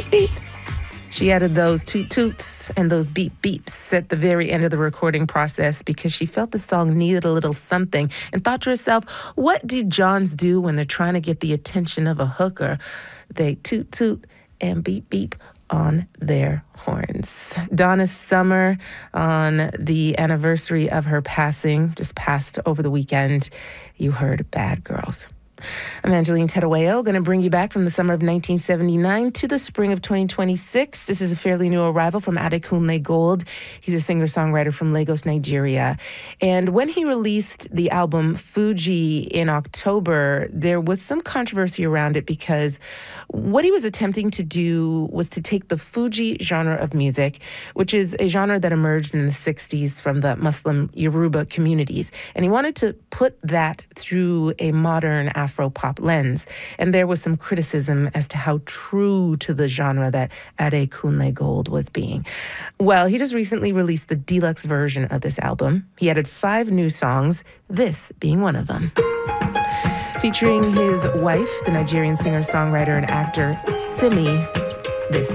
beep, beep. She added those toot toots and those beep beeps at the very end of the recording process because she felt the song needed a little something and thought to herself, what do Johns do when they're trying to get the attention of a hooker? They toot toot and beep beep on their horns. Donna Summer, on the anniversary of her passing, just passed over the weekend, you heard Bad Girls. I'm Angeline Terueo, going to bring you back from the summer of 1979 to the spring of 2026. This is a fairly new arrival from Adekunle Gold. He's a singer-songwriter from Lagos, Nigeria. And when he released the album Fuji in October, there was some controversy around it because what he was attempting to do was to take the Fuji genre of music, which is a genre that emerged in the 60s from the Muslim Yoruba communities, and he wanted to put that through a modern Afro-pop lens. And there was some criticism as to how true to the genre that Adekunle Gold was being. Well, he just recently released the deluxe version of this album. He added 5 new songs, this being one of them. Featuring his wife, the Nigerian singer-songwriter and actor Simi, this